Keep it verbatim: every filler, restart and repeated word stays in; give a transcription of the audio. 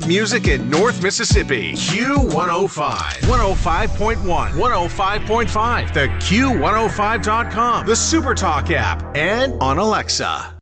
Music in North Mississippi. Q one oh five. one oh five point one. one oh five point five. The Q one oh five dot com. The SuperTalk app. And on Alexa.